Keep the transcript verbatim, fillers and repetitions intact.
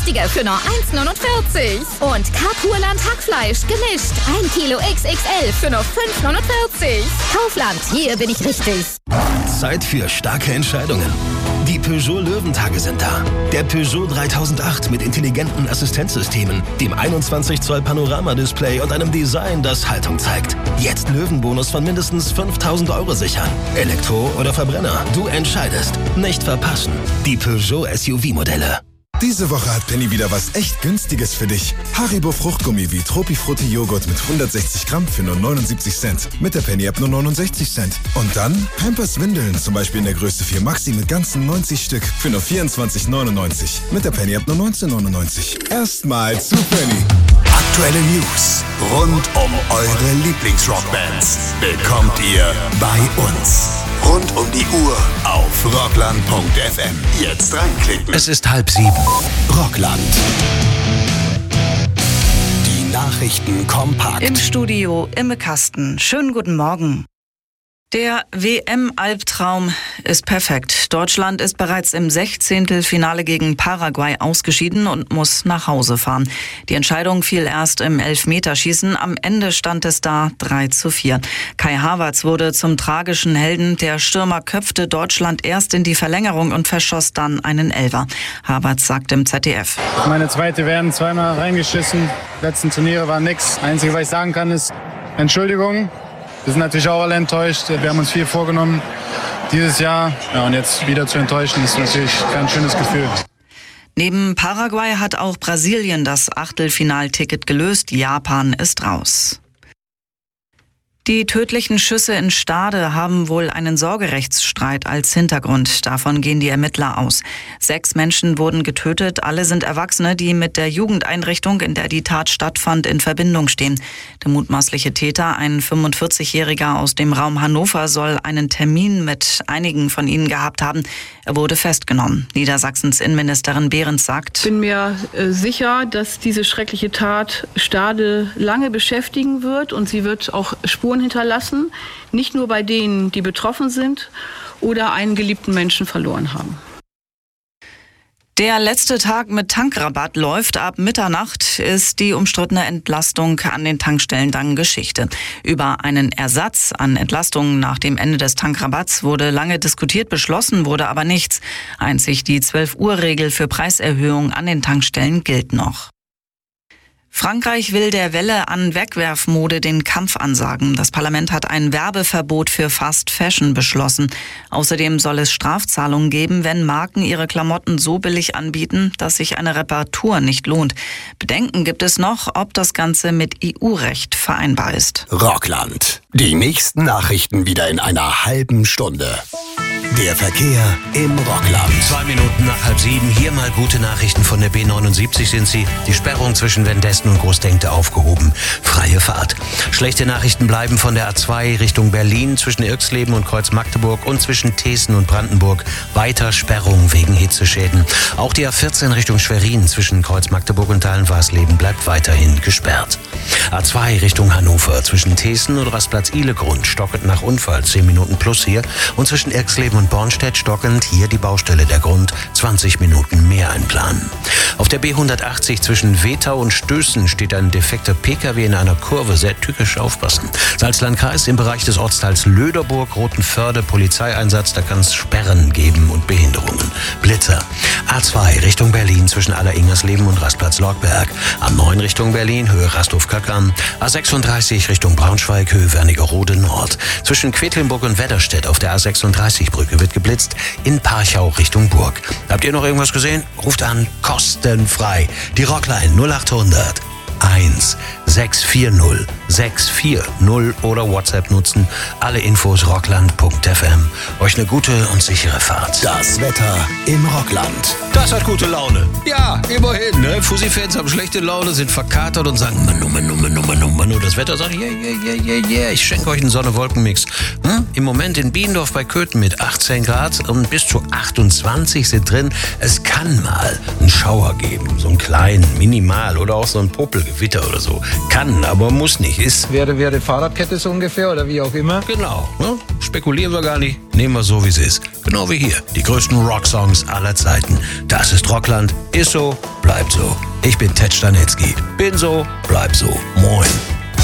günstiger für nur eins neunundvierzig. Und Carpurland Hackfleisch gemischt. ein Kilo X X L für nur fünf neunundvierzig. Kaufland, hier bin ich richtig. Zeit für starke Entscheidungen. Die Peugeot Löwentage sind da. Der Peugeot dreitausendacht mit intelligenten Assistenzsystemen, dem einundzwanzig Zoll Panoramadisplay und einem Design, das Haltung zeigt. Jetzt Löwenbonus von mindestens fünftausend Euro sichern. Elektro oder Verbrenner, du entscheidest. Nicht verpassen. Die Peugeot S U V-Modelle. Diese Woche hat Penny wieder was echt Günstiges für dich. Haribo Fruchtgummi wie Tropifrutti Joghurt mit hundertsechzig Gramm für nur neunundsiebzig Cent. Mit der Penny-App nur neunundsechzig Cent. Und dann Pampers Windeln, zum Beispiel in der Größe vier Maxi mit ganzen neunzig Stück für nur vierundzwanzig neunundneunzig. Mit der Penny-App nur neunzehn neunundneunzig. Erstmal zu Penny. Aktuelle News rund um eure Lieblingsrockbands bekommt ihr bei uns. Rund um die Uhr auf rockland punkt f m. Jetzt reinklicken. Es ist halb sieben. Rockland. Die Nachrichten kompakt. Im Studio Imme Kasten. Schönen guten Morgen. Der W M-Albtraum ist perfekt. Deutschland ist bereits im Sechzehntelfinale gegen Paraguay ausgeschieden und muss nach Hause fahren. Die Entscheidung fiel erst im Elfmeterschießen. Am Ende stand es da drei zu vier. Kai Havertz wurde zum tragischen Helden. Der Stürmer köpfte Deutschland erst in die Verlängerung und verschoss dann einen Elfer. Havertz sagt im Z D F. Meine zweite werden zweimal reingeschissen. Die letzten Turniere waren nix. Einzige, was ich sagen kann, ist Entschuldigung. Wir sind natürlich auch alle enttäuscht. Wir haben uns viel vorgenommen dieses Jahr. Ja, und jetzt wieder zu enttäuschen, ist natürlich kein schönes Gefühl. Neben Paraguay hat auch Brasilien das Achtelfinalticket gelöst. Japan ist raus. Die tödlichen Schüsse in Stade haben wohl einen Sorgerechtsstreit als Hintergrund. Davon gehen die Ermittler aus. Sechs Menschen wurden getötet. Alle sind Erwachsene, die mit der Jugendeinrichtung, in der die Tat stattfand, in Verbindung stehen. Der mutmaßliche Täter, ein fünfundvierzigjähriger aus dem Raum Hannover, soll einen Termin mit einigen von ihnen gehabt haben. Er wurde festgenommen. Niedersachsens Innenministerin Behrens sagt: Ich bin mir äh, sicher, dass diese schreckliche Tat Stade lange beschäftigen wird und sie wird auch Spuren hinterlassen, nicht nur bei denen, die betroffen sind oder einen geliebten Menschen verloren haben. Der letzte Tag mit Tankrabatt läuft. Ab Mitternacht ist die umstrittene Entlastung an den Tankstellen dann Geschichte. Über einen Ersatz an Entlastungen nach dem Ende des Tankrabatts wurde lange diskutiert, beschlossen wurde aber nichts. Einzig die zwölf-Uhr-Regel für Preiserhöhungen an den Tankstellen gilt noch. Frankreich will der Welle an Wegwerfmode den Kampf ansagen. Das Parlament hat ein Werbeverbot für Fast Fashion beschlossen. Außerdem soll es Strafzahlungen geben, wenn Marken ihre Klamotten so billig anbieten, dass sich eine Reparatur nicht lohnt. Bedenken gibt es noch, ob das Ganze mit E U-Recht vereinbar ist. Rockland. Die nächsten Nachrichten wieder in einer halben Stunde. Der Verkehr im Rockland. Zwei Minuten nach halb sieben. Hier mal gute Nachrichten von der B neunundsiebzig sind sie. Die Sperrung zwischen Wendesten und Großdenkte aufgehoben. Freie Fahrt. Schlechte Nachrichten bleiben von der A zwei Richtung Berlin zwischen Irxleben und Kreuz-Magdeburg und zwischen Thesen und Brandenburg. Weiter Sperrung wegen Hitzeschäden. Auch die A vierzehn Richtung Schwerin zwischen Kreuz-Magdeburg und Dahlen-Warsleben bleibt weiterhin gesperrt. A zwei Richtung Hannover zwischen Thesen und Rastplatz Ihlegrund stockend nach Unfall. zehn Minuten plus hier. Und zwischen Irxleben und Bornstedt stockend, hier die Baustelle der Grund, zwanzig Minuten mehr einplanen. Auf der B hundertachtzig zwischen Wetau und Stößen steht ein defekter P K W in einer Kurve, sehr tückisch aufpassen. Salzlandkreis im Bereich des Ortsteils Löderburg, Rothenförde, Polizeieinsatz, da kann es Sperren geben und Behinderungen. Blitzer. A zwei Richtung Berlin zwischen Alleringers-Leben und Rastplatz Lorgberg. A neun Richtung Berlin, Höhe Rasthof-Kackern. A sechsunddreißig Richtung Braunschweig, Höhe Wernigerode Nord. Zwischen Quedlinburg und Wedderstedt auf der A sechsunddreißig Brücke wird geblitzt, in Parchau Richtung Burg. Habt ihr noch irgendwas gesehen? Ruft an, kostenfrei. Die Rockline null achthundert eins sechs vier null sechs vier null oder WhatsApp nutzen. Alle Infos rockland punkt f m. Euch eine gute und sichere Fahrt. Das Wetter im Rockland. Das hat gute Laune. Ja, immerhin. Ne? Fussi-Fans haben schlechte Laune, sind verkatert und sagen Manu, Manu, Manu, Manu, Manu. Das Wetter sagt, yeah, yeah, yeah, yeah, yeah. Ich schenke euch einen Sonne-Wolken-Mix. Hm? Im Moment in Biendorf bei Köthen mit achtzehn Grad und bis zu achtundzwanzig sind drin. Es kann mal einen Schauer geben, so einen kleinen, minimal oder auch so ein Popelgewitter oder so. Kann, aber muss nicht. Ist Wäre, wäre Fahrradkette so ungefähr oder wie auch immer. Genau. Ne? spekulieren wir gar nicht, nehmen wir so, wie es ist. Genau wie hier, die größten Rocksongs aller Zeiten. Das ist Rockland, ist so, bleibt so. Ich bin Ted Stanitzky, bin so, bleib so. Moin.